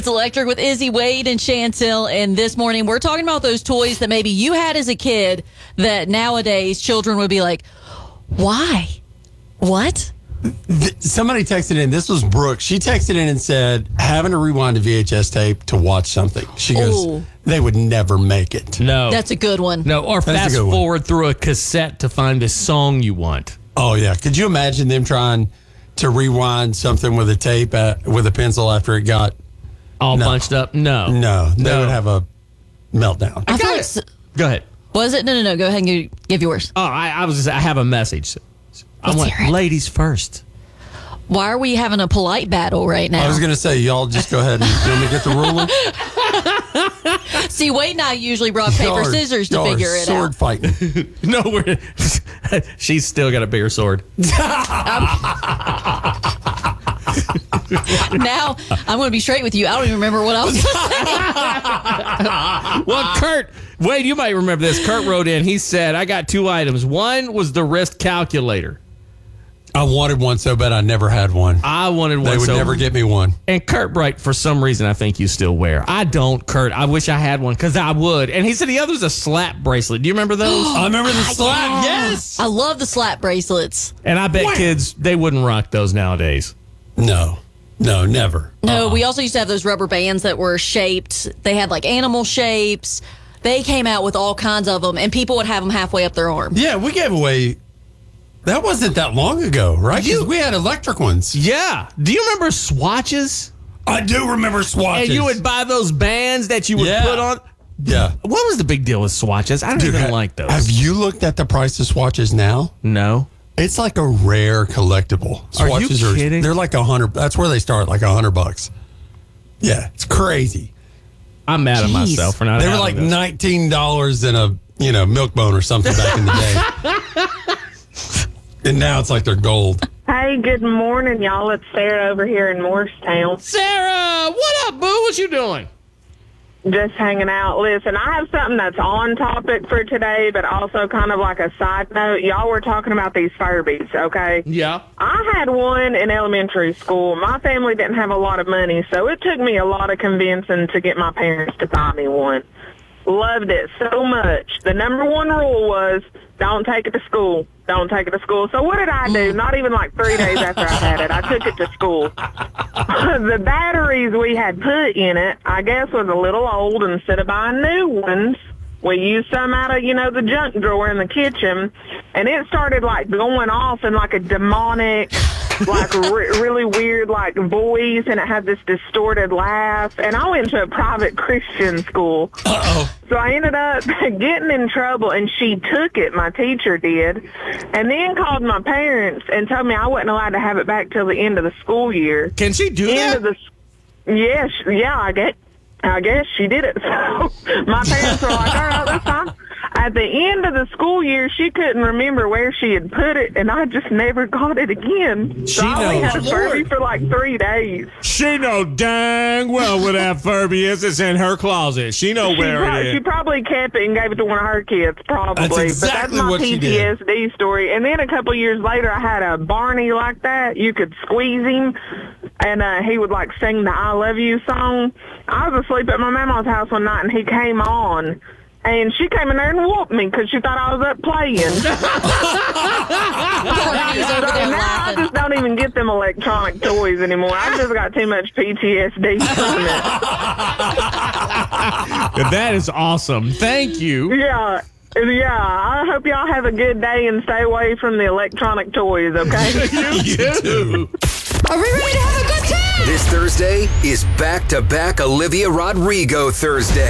Gets Electric with Izzy, Wade, and Chantel. And this morning, we're talking about those toys that maybe you had as a kid that nowadays children would be like, why? What? Somebody texted in. This was Brooke. She texted in and said, having to rewind a VHS tape to watch something. She goes, Ooh. they would never make it. No. That's a good one. No, or That's a fast good one. forward through a cassette to find the song you want. Oh, yeah. Could you imagine them trying to rewind something with a tape, with a pencil after it got... All No. bunched up? No. No, they No. would have a meltdown. I feel like... Go ahead. Was it? No. Go ahead and give yours. Oh, I have a message. I Let's want hear it. ladies first. Why are we having a polite battle right now? I was going to say, y'all just go ahead and you want me to get the ruler? See, Wade and I usually rock, paper, scissors to Y'all are figure it sword out. fighting. No, she's still got a bigger sword. Now, I'm going to be straight with you. I don't even remember what I was going to say. Well, Kurt, Wade, you might remember this. Kurt wrote in. He said, I got 2 items. One was the wrist calculator. I wanted one so bad I never had one. I wanted one. They would never get me one. And Kurt Bright, for some reason, I think you still wear. I don't, Kurt. I wish I had one because I would. And he said the other was a slap bracelet. Do you remember those? I remember the slap. Yeah. Yes. I love the slap bracelets. And I bet kids, they wouldn't rock those nowadays. No, never. No, we also used to have those rubber bands that were shaped. They had like animal shapes. They came out with all kinds of them, and people would have them halfway up their arm. Yeah, we gave away. That wasn't that long ago, right? 'Cause we had electric ones. Yeah. Do you remember swatches? I do remember swatches. And you would buy those bands that you would put on. Yeah. What was the big deal with swatches? I don't even like those. Have you looked at the price of swatches now? No. It's like a rare collectible. Are you Swatches kidding? They're like $100. That's where they start, like $100. Yeah, it's crazy. I'm mad at myself for not They were having like those. $19 in a milk bone or something back in the day. And now it's like they're gold. Hey, good morning, y'all. It's Sarah over here in Morristown. Sarah, what up, boo? What you doing? Just hanging out. Listen, I have something that's on topic for today, but also kind of like a side note. Y'all were talking about these Furbies, okay? Yeah. I had one in elementary school. My family didn't have a lot of money, so it took me a lot of convincing to get my parents to buy me one. Loved it so much. The number one rule was, don't take it to school. Don't take it to school. So what did I do? Not even like 3 days after I had it, I took it to school. The batteries we had put in it, I guess, was a little old. Instead of buying new ones, we used some out of, the junk drawer in the kitchen, and it started like going off in like a demonic, like really weird like voice, and it had this distorted laugh. And I went to a private Christian school. Uh-oh. So I ended up getting in trouble, and she took it, my teacher did, and then called my parents and told me I wasn't allowed to have it back till the end of the school year. Can she do that? I guess she did it. So my parents were like, all right, that's fine. At the end of the school year, she couldn't remember where she had put it, and I just never got it again. So I only had a Furby for like 3 days. She know dang well where that Furby is. It's in her closet. She know where it She is. probably kept it and gave it to one of her kids, probably. That's exactly but that's what my she did. PTSD story. And then a couple years later, I had a Barney like that. You could squeeze him, and he would like sing the I Love You song. I was asleep at my mama's house one night, and he came on. And she came in there and whooped me because she thought I was up playing. So Barney's over there now I laughing. just don't even get them electronic toys anymore. I've just got too much PTSD from it. That is awesome. Thank you. Yeah. I hope y'all have a good day and stay away from the electronic toys, okay? You too. Are we ready to have a good time? This Thursday is back-to-back Olivia Rodrigo Thursday.